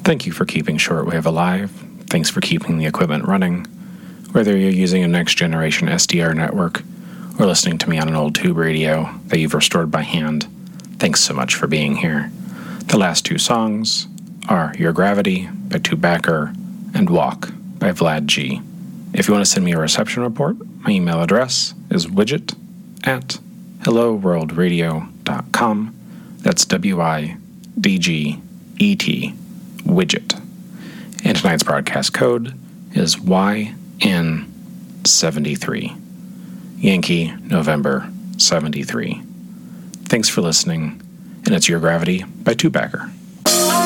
Thank you for keeping Shortwave alive. Thanks for keeping the equipment running. Whether you're using a next-generation SDR network or listening to me on an old tube radio that you've restored by hand, thanks so much for being here. The last two songs are Your Gravity by Tubacker and Walk by Vlad G. If you want to send me a reception report, my email address is widget@helloworldradio.com. That's WIDGET, widget. And tonight's broadcast code is YN73, Yankee November 73. Thanks for listening, and it's Your Gravity by Tubacker.